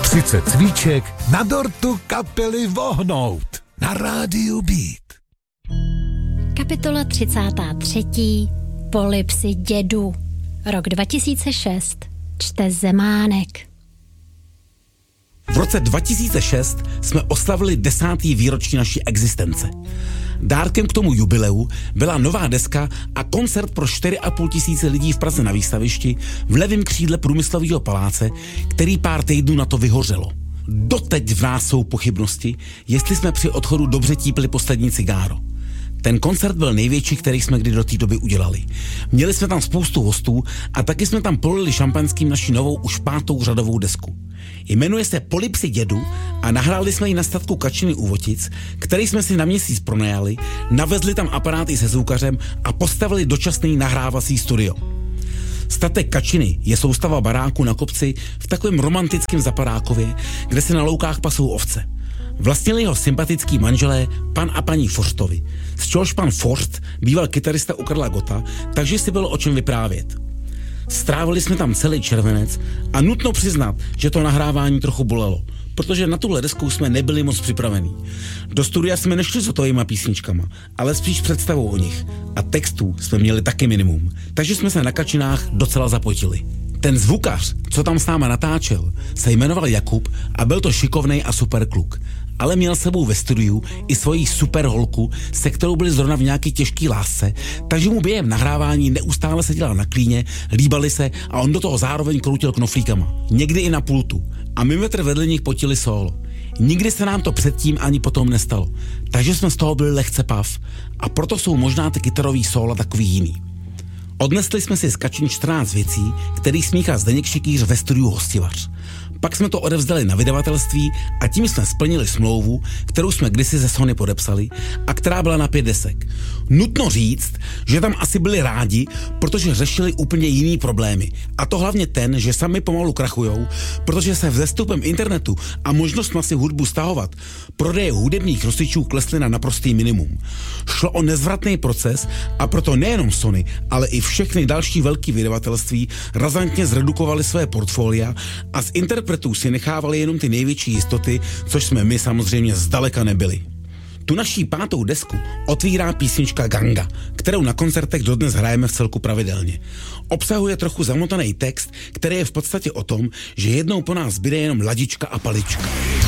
30 svíček na dortu kapely Vohnout na rádiu Beat. Kapitola 33. Polipsy dědu. Rok 2006. Čte Zemánek. V roce 2006 jsme oslavili 10. výročí naší existence. Dárkem k tomu jubileu byla nová deska a koncert pro 4,5 tisíce lidí v Praze na Výstavišti v levém křídle Průmyslového paláce, který pár týdnů na to vyhořelo. Doteď v nás jsou pochybnosti, jestli jsme při odchodu dobře típli poslední cigáro. Ten koncert byl největší, který jsme kdy do té doby udělali. Měli jsme tam spoustu hostů a taky jsme tam polili šampanským naši novou už 5. řadovou desku. Jmenuje se Polipsy dědu a nahráli jsme ji na statku Kačiny u Votic, který jsme si na měsíc pronajali, navezli tam aparát i se zvukařem a postavili dočasný nahrávací studio. Statek Kačiny je soustava baráku na kopci v takovém romantickém Zapadákově, kde se na loukách pasou ovce. Vlastnili ho sympatický manželé pan a paní Forstovi, z čehož pan Forst býval kytarista u Karla Gotta, takže si bylo o čem vyprávět. Strávili jsme tam celý červenec a nutno přiznat, že to nahrávání trochu bolelo, protože na tuhle desku jsme nebyli moc připravení. Do studia jsme nešli s hotovýma písničkama, ale spíš představou o nich a textů jsme měli taky minimum, takže jsme se na Kačinách docela zapojili. Ten zvukař, co tam s náma natáčel, se jmenoval Jakub a byl to šikovnej a super kluk. Ale měl s sebou ve studiu i svoji super holku, se kterou byli zrovna v nějaký těžký lásce, takže mu během nahrávání neustále seděla na klíně, líbali se a on do toho zároveň kroutil knoflíkama. Někdy i na pultu. A my metr vedle nich potili solo. Nikdy se nám to předtím ani potom nestalo. Takže jsme z toho byli lehce pav. A proto jsou možná ty kytarový sóla takový jiný. Odnesli jsme si z Kačin 14 věcí, který smíchá Zdeněk Šikýř ve studiu Hostivař. Pak jsme to odevzdali na vydavatelství a tím jsme splnili smlouvu, kterou jsme kdysi ze Sony podepsali a která byla na 5 desek. Nutno říct, že tam asi byli rádi, protože řešili úplně jiný problémy. A to hlavně ten, že sami pomalu krachujou, protože se vzestupem internetu a možnostma si hudbu stahovat prodeje hudebních nosičů klesly na naprostý minimum. Šlo o nezvratný proces a proto nejenom Sony, ale i všechny další velký vydavatelství razantně zredukovali své portfolia a z interpretů si nechávali jenom ty největší jistoty, což jsme my samozřejmě zdaleka nebyli. Tu naší 5. desku otvírá písnička Ganga, kterou na koncertech dodnes hrajeme v celku pravidelně. Obsahuje trochu zamotaný text, který je v podstatě o tom, že jednou po nás zbyde jenom ladička a palička.